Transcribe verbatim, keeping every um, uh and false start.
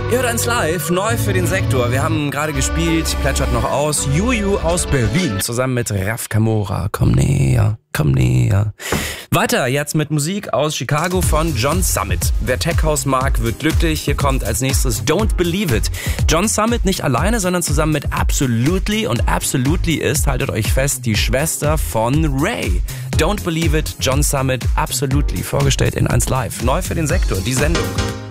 Ihr hört eins live, neu für den Sektor. Wir haben gerade gespielt, plätschert noch aus, Juju aus Berlin, zusammen mit Raf Kamora. Komm näher, komm näher. Weiter jetzt mit Musik aus Chicago von John Summit. Wer Tech House mag, wird glücklich. Hier kommt als nächstes Don't Believe It. John Summit nicht alleine, sondern zusammen mit Absolutely. Und Absolutely ist, haltet euch fest, die Schwester von Ray. Don't Believe It, John Summit, Absolutely. Vorgestellt in eins live. Neu für den Sektor, die Sendung.